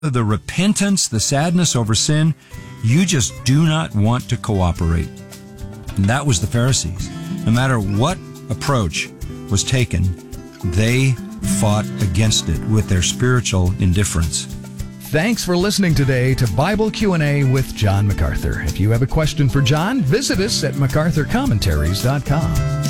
the repentance, the sadness over sin, you just do not want to cooperate. And that was the Pharisees. No matter what approach was taken, they fought against it with their spiritual indifference. Thanks for listening today to Bible Q&A with John MacArthur. If you have a question for John, visit us at MacArthurCommentaries.com.